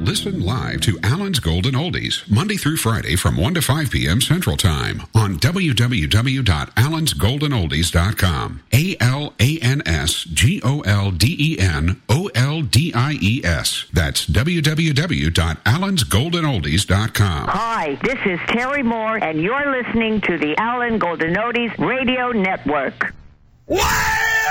Listen live to Alan's Golden Oldies, Monday through Friday from 1 to 5 p.m. Central Time on www.allansgoldenoldies.com. ALANSGOLDENOLDIES. That's www.allansgoldenoldies.com. Hi, this is Terry Moore, and you're listening to the Alan Golden Oldies Radio Network. What?